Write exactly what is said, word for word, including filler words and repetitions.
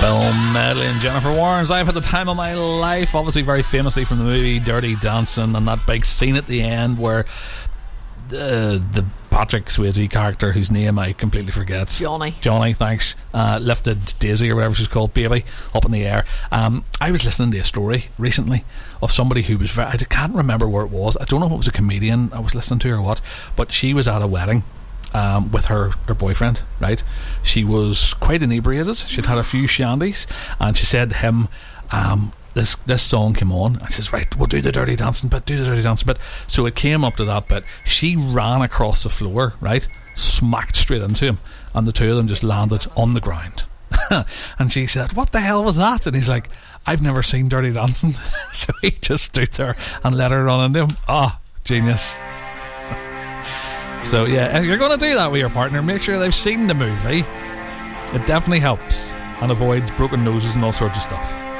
Bill Medley and Jennifer Warnes. I've had the time of my life, obviously very famously from the movie Dirty Dancing, and that big scene at the end where the, the Patrick Swayze character, whose name I completely forget, Johnny Johnny thanks uh, lifted Daisy or whatever she's called, baby, up in the air. um, I was listening to a story recently of somebody who was very, I can't remember where it was, I don't know if it was a comedian I was listening to or what, but she was at a wedding Um, with her, her boyfriend, right? She was quite inebriated. She'd had a few shandies, and she said to him, um, this this song came on, and she says, right, we'll do the Dirty Dancing bit, do the Dirty Dancing bit. So it came up to that bit. She ran across the floor, right? Smacked straight into him, and the two of them just landed on the ground. And she said, what the hell was that? And he's like, I've never seen Dirty Dancing. So he just stood there and let her run into him. Ah, oh, genius. So yeah, if you're going to do that with your partner, make sure they've seen the movie. It definitely helps and avoids broken noses and all sorts of stuff.